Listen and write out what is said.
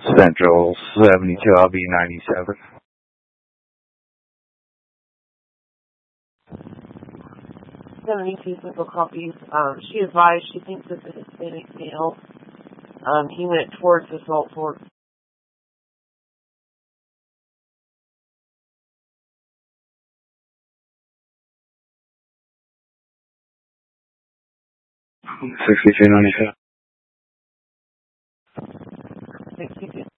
Central 72, I'll be 97. 72 Central copies. She advised she thinks it's a Hispanic male. He went towards the Salt Fork. 6292. 62.